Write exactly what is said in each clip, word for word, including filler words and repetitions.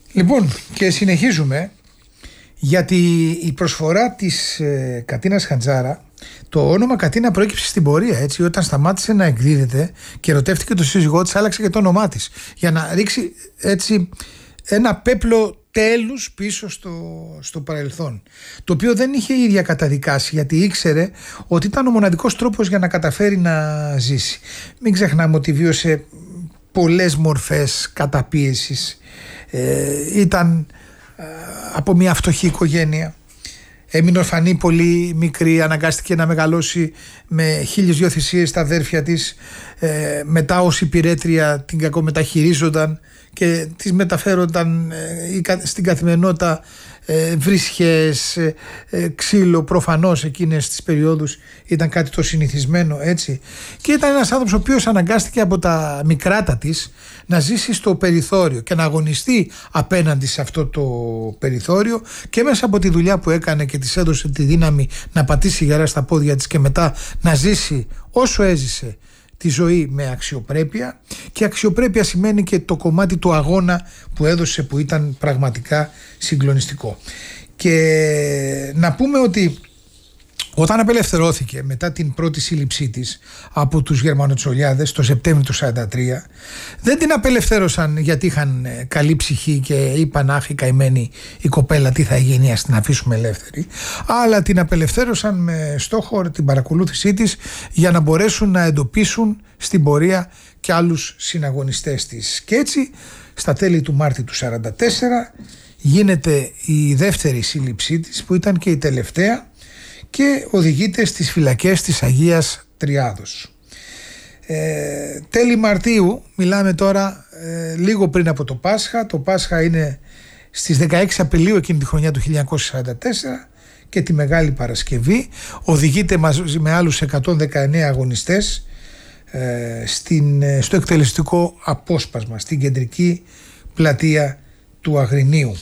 Λοιπόν, και συνεχίζουμε, γιατί η προσφορά της ε, Κατίνας Χαντζάρα, το όνομα Κατίνα προέκυψε στην πορεία, έτσι, όταν σταμάτησε να εκδίδεται και ερωτεύτηκε τον σύζυγό της, άλλαξε και το όνομά της για να ρίξει έτσι ένα πέπλο τέλους πίσω στο, στο παρελθόν, το οποίο δεν είχε η ίδια καταδικάσει, γιατί ήξερε ότι ήταν ο μοναδικός τρόπος για να καταφέρει να ζήσει. Μην ξεχνάμε ότι βίωσε πολλές μορφές καταπίεσης. Ε, ήταν ε, από μια φτωχή οικογένεια, έμεινε ορφανή πολύ μικρή, αναγκάστηκε να μεγαλώσει με χίλιες δυο θυσίες στα αδέρφια της, ε, μετά ως υπηρέτρια την κακομεταχειρίζονταν και τις μεταφέρονταν ε, στην καθημερινότητα ε, βρίσκες, ε, ε, ξύλο. Προφανώς εκείνες τις περιόδους ήταν κάτι το συνηθισμένο, έτσι, και ήταν ένας άνθρωπος ο οποίος αναγκάστηκε από τα μικράτα της να ζήσει στο περιθώριο και να αγωνιστεί απέναντι σε αυτό το περιθώριο, και μέσα από τη δουλειά που έκανε και της έδωσε τη δύναμη να πατήσει γερά στα πόδια της και μετά να ζήσει όσο έζησε τη ζωή με αξιοπρέπεια. Και αξιοπρέπεια σημαίνει και το κομμάτι του αγώνα που έδωσε, που ήταν πραγματικά συγκλονιστικό. Και να πούμε ότι όταν απελευθερώθηκε μετά την πρώτη σύλληψή της από τους Γερμανοτσολιάδες το Σεπτέμβριο του χίλια εννιακόσια σαράντα τρία, δεν την απελευθέρωσαν γιατί είχαν καλή ψυχή και είπαν άχι καημένη η κοπέλα, τι θα γίνει, ας την αφήσουμε ελεύθερη, αλλά την απελευθέρωσαν με στόχο την παρακολούθησή της για να μπορέσουν να εντοπίσουν στην πορεία και άλλους συναγωνιστές της. Και έτσι στα τέλη του Μάρτη του χίλια εννιακόσια σαράντα τέσσερα γίνεται η δεύτερη σύλληψή της, που ήταν και η τελευταία, και οδηγείται στις φυλακές της Αγίας Τριάδος. Ε, τέλη Μαρτίου, μιλάμε τώρα ε, λίγο πριν από το Πάσχα. Το Πάσχα είναι στις δεκαέξι Απριλίου εκείνη τη χρονιά του χίλια εννιακόσια σαράντα τέσσερα, και τη Μεγάλη Παρασκευή οδηγείται μαζί με άλλους εκατόν δεκαεννέα αγωνιστές ε, στην, στο εκτελεστικό απόσπασμα στην κεντρική πλατεία του Αγρινίου.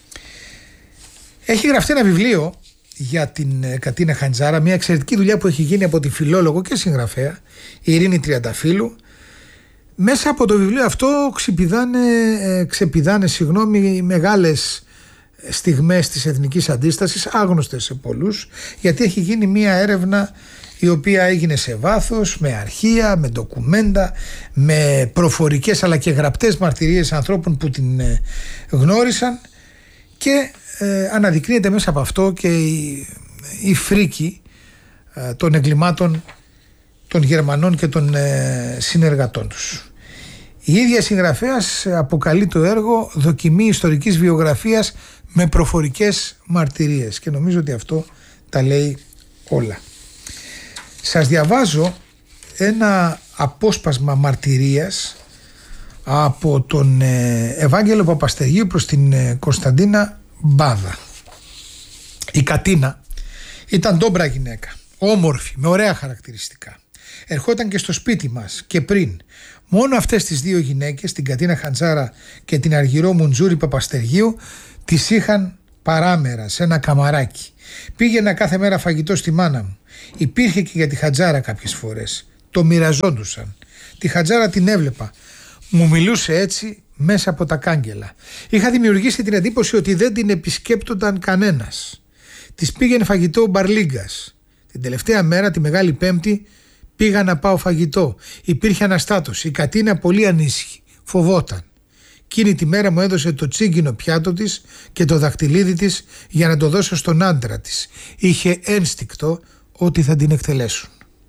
Έχει γραφτεί ένα βιβλίο για την Κατίνα Χαντζάρα, μια εξαιρετική δουλειά που έχει γίνει από τη φιλόλογο και συγγραφέα η Ειρήνη Τριανταφύλου. Μέσα από το βιβλίο αυτό ξεπηδάνε, ξεπηδάνε συγγνώμη, μεγάλες στιγμές της εθνικής αντίστασης, άγνωστες σε πολλούς, γιατί έχει γίνει μια έρευνα η οποία έγινε σε βάθος, με αρχεία, με ντοκουμέντα, με προφορικές αλλά και γραπτές μαρτυρίες ανθρώπων που την γνώρισαν, και ε, αναδεικνύεται μέσα από αυτό και η, η φρίκη ε, των εγκλημάτων των Γερμανών και των ε, συνεργατών τους. Η ίδια συγγραφέας αποκαλεί το έργο δοκιμή ιστορικής βιογραφίας με προφορικές μαρτυρίες, και νομίζω ότι αυτό τα λέει όλα. Σας διαβάζω ένα απόσπασμα μαρτυρίας από τον Ευάγγελο Παπαστεργίου προς την Κωνσταντίνα Μπάδα. Η Κατίνα ήταν ντόμπρα γυναίκα, όμορφη, με ωραία χαρακτηριστικά. Ερχόταν και στο σπίτι μας και πριν. Μόνο αυτές τις δύο γυναίκες, την Κατίνα Χαντζάρα και την Αργυρό Μουντζούρη Παπαστεργίου, τις είχαν παράμερα σε ένα καμαράκι. Πήγαινα κάθε μέρα φαγητό στη μάνα μου. Υπήρχε και για τη Χαντζάρα κάποιες φορές. Το μοιραζόντουσαν. Τη Χαντζάρα την έβλεπα. Μου μιλούσε έτσι μέσα από τα κάγκελα. Είχα δημιουργήσει την εντύπωση ότι δεν την επισκέπτονταν κανένας. Της πήγαινε φαγητό ο Μπαρλίγκας. Την τελευταία μέρα, τη Μεγάλη Πέμπτη, πήγα να πάω φαγητό. Υπήρχε αναστάτωση. Η Κατίνα πολύ ανήσυχη. Φοβόταν. Εκείνη τη μέρα μου έδωσε το τσίγκινο πιάτο της και το δαχτυλίδι της για να το δώσω στον άντρα της. Είχε ένστικτο ότι θα την εκτελέσουν.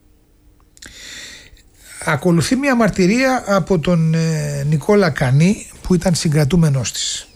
Ακολουθεί μια μαρτυρία από τον ε, Νικόλα Κανή, που ήταν συγκρατούμενος της.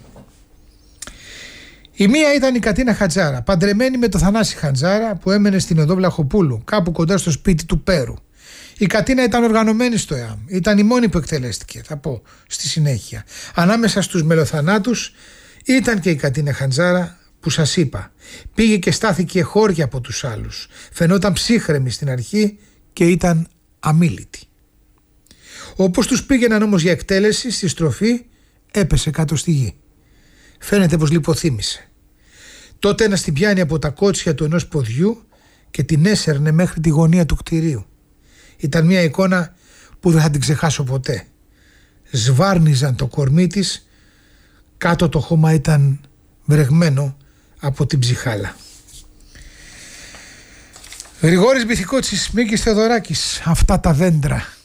Η μία ήταν η Κατίνα Χαντζάρα, παντρεμένη με το Θανάση Χαντζάρα, που έμενε στην οδό Βλαχοπούλου, κάπου κοντά στο σπίτι του Πέρου. Η Κατίνα ήταν οργανωμένη στο ΕΑΜ, ήταν η μόνη που εκτελέστηκε, θα πω στη συνέχεια. Ανάμεσα στους μελοθανάτους ήταν και η Κατίνα Χαντζάρα που σας είπα. Πήγε και στάθηκε χώρια από τους άλλους. Φαινόταν ψύχρεμη στην αρχή και ήταν αμίλητη. Όπως τους πήγαιναν όμως για εκτέλεση, στη στροφή έπεσε κάτω στη γη. Φαίνεται πως λιποθύμησε. Τότε ένας την πιάνει από τα κότσια του ενός ποδιού και την έσερνε μέχρι τη γωνία του κτηρίου. Ήταν μια εικόνα που δεν θα την ξεχάσω ποτέ. Σβάρνιζαν το κορμί της κάτω το χώμα ήταν βρεγμένο από την ψυχάλα. Γρηγόρης Μπιθικότσης, Μίκης Θεοδωράκης, αυτά τα δέντρα.